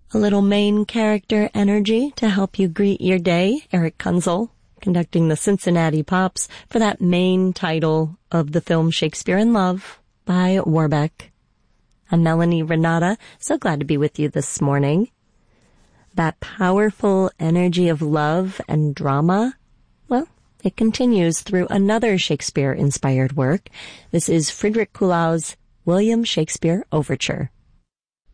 A little main character energy to help you greet your day. Eric Kunzel conducting the Cincinnati Pops for that main title of the film Shakespeare in Love by Warbeck. I'm Melanie Renata. So glad to be with you this morning. That powerful energy of love and drama, well, it continues through another Shakespeare-inspired work. This is Friedrich Kuhlau's William Shakespeare Overture.